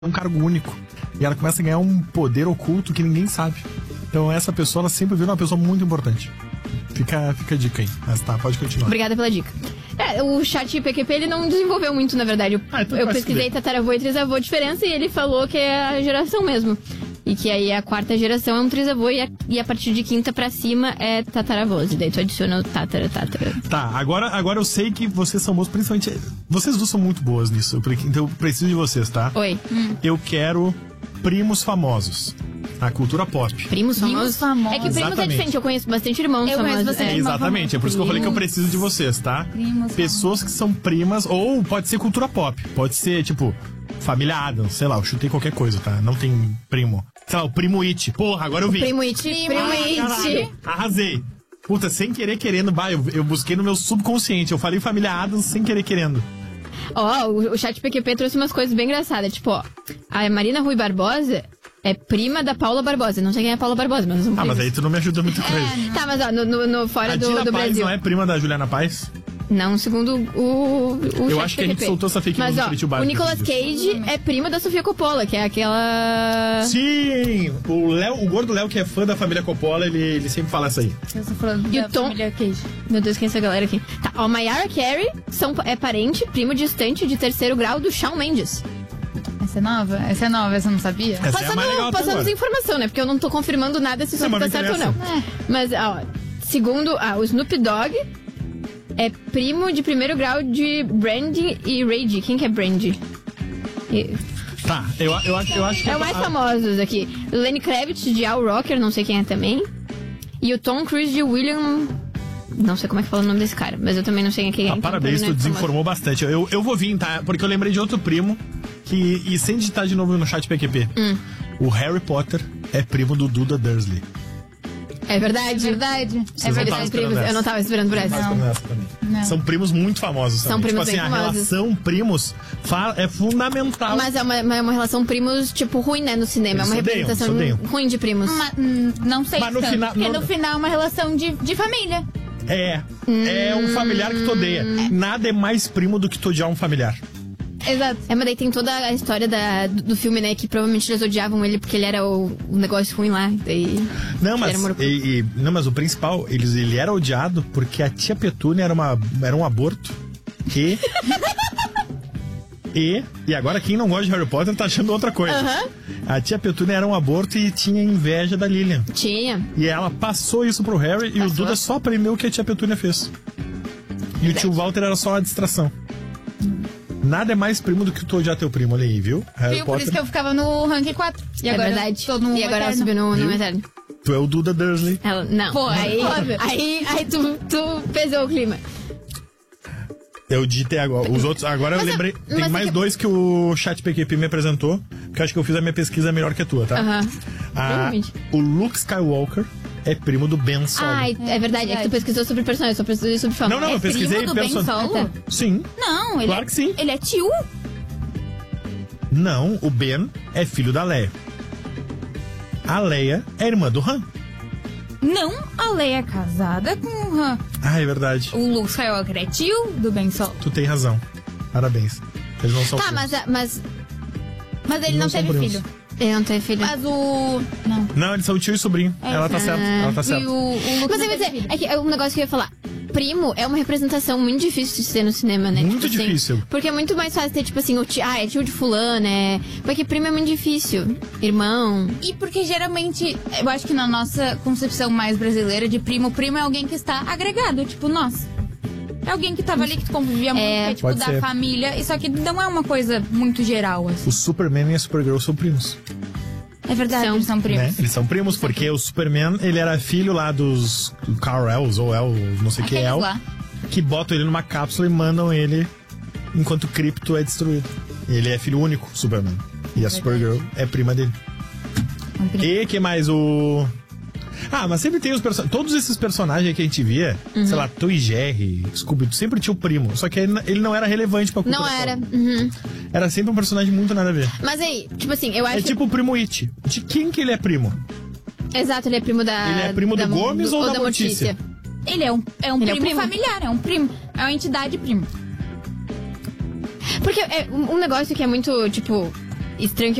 um cargo único. E ela começa a ganhar um poder oculto que ninguém sabe. Então essa pessoa, ela sempre vira uma pessoa muito importante. Fica a dica aí. Mas tá, pode continuar. Obrigada pela dica. O chat PQP, ele não desenvolveu muito, na verdade. Eu pesquisei tataravô e trisavô diferença e ele falou que é a geração mesmo. E que aí a quarta geração é um trisavô e a partir de quinta pra cima é tataravôs. E daí tu adiciona o tátara. Tá, agora eu sei que vocês são boas, principalmente... Vocês duas são muito boas nisso, então eu preciso de vocês, tá? Oi. Eu quero primos famosos. A cultura pop. Primos famosos? É que primos é diferente, eu conheço bastante irmãos famosos. Exatamente, é por isso que eu falei que eu preciso de vocês, tá? Primos Pessoas que são primas, ou pode ser cultura pop. Pode ser, tipo, família Adams, sei lá, eu chutei qualquer coisa, tá? Não tem primo. Sei lá, o Primo It. Porra, agora eu vi. Primo It. Arrasei. Puta, sem querer querendo, eu busquei no meu subconsciente. Eu falei família Adams sem querer querendo. O chat PQP trouxe umas coisas bem engraçadas. Tipo, a Marina Rui Barbosa é prima da Paula Barbosa. Não sei quem é a Paula Barbosa, mas são primos. Mas aí tu não me ajuda muito com isso. Tá, mas no fora do Paz Brasil. Não é prima da Juliana Paz? Não, segundo o eu chat acho que PQP. a gente soltou essa fake news no Pretinho Básico. O Nicolas Cage é prima da Sofia Coppola, que é aquela... Sim! O gordo Léo, que é fã da família Coppola, ele sempre fala isso aí. Eu tô falando E da o Tom... família Cage. Meu Deus, quem é essa galera aqui? Tá, a Mayara Carey é parente, primo distante de terceiro grau do Shawn Mendes. Essa é nova? Essa eu não sabia. Essa é a mais legal Passamos informação, né? Porque eu não tô confirmando nada se isso tá certo ou não. Mas, segundo o Snoop Dogg, é primo de primeiro grau de Brandy e Rage. Quem que é Brandy? Tá, eu acho que... É o mais famosos aqui. Lenny Kravitz de Al Rocker, não sei quem é também. E o Tom Cruise de William... Não sei como é que fala o nome desse cara, mas eu também não sei quem é. Então parabéns, tu desinformou bastante. Eu vou vir, tá? Porque eu lembrei de outro primo e sem digitar de novo no chat PQP. O Harry Potter é primo do Duda Dursley. É verdade. Eu não tava esperando por essa. Não. São primos muito famosos. São primos tipo assim, bem a famosos. relação primos é fundamental. Mas é uma relação primos, tipo, ruim, né, no cinema. É uma representação ruim de primos. Não sei Mas no tanto, final, porque no final é uma relação de família. É um familiar que tu odeia. Nada é mais primo do que tu odiar um familiar. Exato. Mas daí tem toda a história do filme, né? Que provavelmente eles odiavam ele porque ele era o negócio ruim lá. Daí não, mas o principal, ele era odiado porque a tia Petúnia era um aborto. E agora quem não gosta de Harry Potter tá achando outra coisa. A tia Petúnia era um aborto e tinha inveja da Lilian. Tinha. E ela passou isso pro Harry e o Duda só aprendeu o que a tia Petúnia fez. E o tio Walter era só a distração. Nada é mais primo do que tu odiar teu primo, olha aí, viu? Harry Potter. Por isso que eu ficava no ranking 4. E agora verdade. E agora ela subiu no Eterno. Tu é o Duda Dursley. Não. Pô, aí tu pesou o clima. Eu digitei agora. Os outros, agora eu lembrei. Tem mais dois que o chat PQP me apresentou, porque eu acho que eu fiz a minha pesquisa melhor que a tua, tá? O Luke Skywalker é primo do Ben Solo. É verdade. É que tu pesquisou sobre personagem, só pesquisei sobre fama. Não, eu pesquisei primo do Ben Solo? Sim. Não, claro que sim. Ele é tio? Não, o Ben é filho da Leia. A Leia é irmã do Han. Não, a Leia é casada com o Han. É verdade. O Luke Skywalker é tio do Ben Solo. Tu tem razão. Parabéns. Eles não são primos. Mas ele não teve filho. Ele não teve filho. Mas o... Não, eles são tio e sobrinho. Ela tá certa. E o Luke mas eu ia dizer, é que um negócio que eu ia falar. Primo é uma representação muito difícil de ser no cinema, né? Muito tipo difícil. Assim, porque é muito mais fácil ter, tipo assim, é tio de fulano, Porque primo é muito difícil. Irmão. E porque geralmente, eu acho que na nossa concepção mais brasileira de primo é alguém que está agregado, tipo nós. É alguém que tava ali, que tu convivia muito, que é tipo da família. E só que não é uma coisa muito geral, assim. O Superman e a Supergirl são primos. É verdade, eles são primos. Né? Eles são primos porque o Superman, ele era filho lá dos Kal-Els, ou não sei o que é, que botam ele numa cápsula e mandam ele enquanto o Krypto é destruído. Ele é filho único, Superman. E a Supergirl é prima dele. E que mais? Mas sempre tem os personagens. Todos esses personagens que a gente via, sei lá, Tom e Jerry, Scooby, sempre tinha o primo. Só que ele não era relevante pra cultura. Não era. Era sempre um personagem muito nada a ver. Mas aí, tipo assim, eu acho. É tipo o Primo It. De quem que ele é primo? Exato, ele é primo da. Ele é primo do Gomes ou da Mortícia? Ele é um primo familiar, é um primo. É uma entidade primo. Porque é um negócio que é muito, tipo. estranho